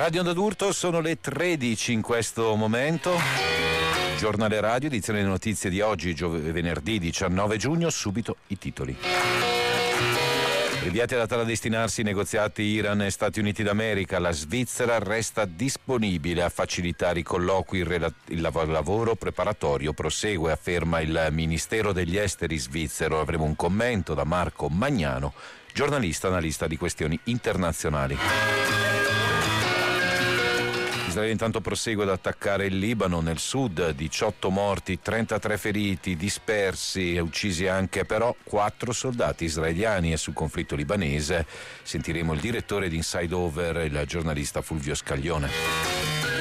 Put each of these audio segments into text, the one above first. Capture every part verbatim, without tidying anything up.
Radio Onda d'Urto, sono le tredici in questo momento. Giornale radio, edizione delle notizie di oggi, gio- venerdì diciannove giugno, subito i titoli. Rinviati ad data da destinarsi i negoziati Iran e Stati Uniti d'America, la Svizzera resta disponibile a facilitare i colloqui, il, rela- il lav- lavoro preparatorio prosegue, afferma il Ministero degli Esteri svizzero. Avremo un commento da Marco Magnano, giornalista analista di questioni internazionali. Israele intanto prosegue ad attaccare il Libano nel sud, diciotto morti, trentatré feriti, dispersi e uccisi anche però quattro soldati israeliani. E sul conflitto libanese sentiremo il direttore di Inside Over, il giornalista Fulvio Scaglione.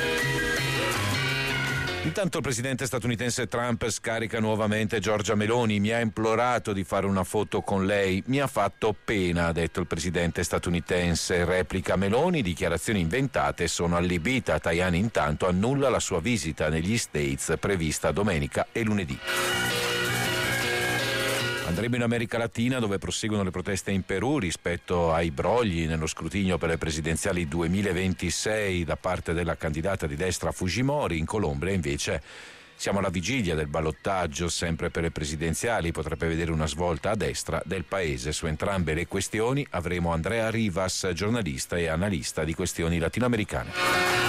Intanto il presidente statunitense Trump scarica nuovamente Giorgia Meloni. Mi ha implorato di fare una foto con lei, mi ha fatto pena, ha detto il presidente statunitense. Replica Meloni, dichiarazioni inventate, sono allibita. Tajani intanto annulla la sua visita negli States prevista domenica e lunedì. Andremo in America Latina, dove proseguono le proteste in Perù rispetto ai brogli nello scrutinio per le presidenziali duemilaventisei da parte della candidata di destra Fujimori. In Colombia invece siamo alla vigilia del ballottaggio sempre per le presidenziali, potrebbe vedere una svolta a destra del paese. Su entrambe le questioni avremo Andrea Rivas, giornalista e analista di questioni latinoamericane.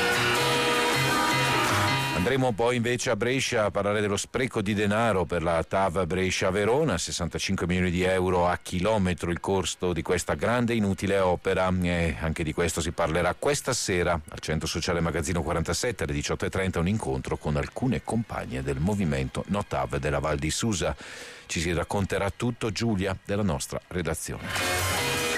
Andremo poi invece a Brescia a parlare dello spreco di denaro per la T A V Brescia-Verona, sessantacinque milioni di euro a chilometro il costo di questa grande inutile opera, e anche di questo si parlerà questa sera al Centro Sociale Magazzino quarantasette alle diciotto e trenta, un incontro con alcune compagne del movimento No T A V della Val di Susa. Ci si racconterà tutto Giulia della nostra redazione.